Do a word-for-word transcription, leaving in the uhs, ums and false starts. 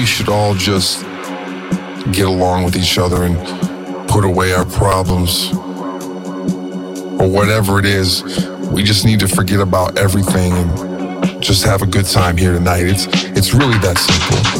we should all just get along with each other and put away our problems. Or whatever it is, we just need to forget about everything and just have a good time here tonight. It's it's really that simple.